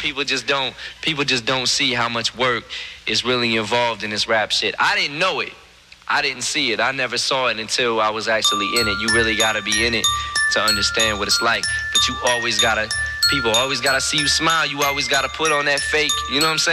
people just don't see how much work is really involved in this rap shit. I didn't know it. I didn't see it. I never saw it until I was actually in it. You really gotta be in it to understand what it's like. But people always gotta see you smile. You always gotta put on that fake, you know what I'm saying?